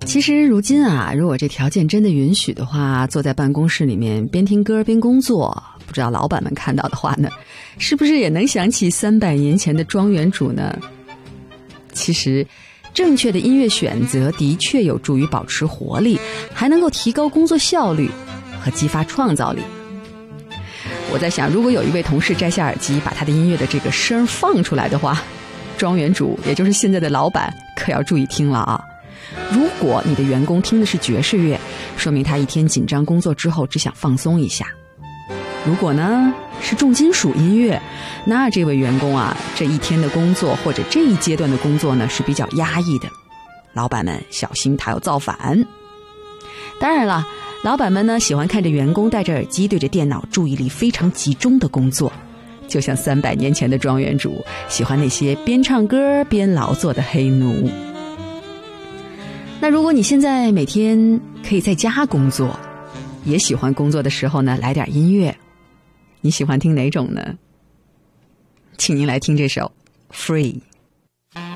其实如今啊，如果这条件真的允许的话，坐在办公室里面边听歌边工作，不知道老板们看到的话呢，是不是也能想起300年前的庄园主呢？其实正确的音乐选择的确有助于保持活力，还能够提高工作效率和激发创造力。我在想，如果有一位同事摘下耳机，把他的音乐的这个声放出来的话，庄园主也就是现在的老板可要注意听了啊。如果你的员工听的是爵士乐，说明他一天紧张工作之后只想放松一下。如果呢是重金属音乐，那这位员工啊，这一天的工作或者这一阶段的工作呢是比较压抑的，老板们小心他要造反。当然了，老板们呢喜欢看着员工戴着耳机对着电脑，注意力非常集中的工作，就像300年前的庄园主喜欢那些边唱歌边劳作的黑奴。那如果你现在每天可以在家工作，也喜欢工作的时候呢来点音乐，你喜欢听哪种呢？请您来听这首 Free。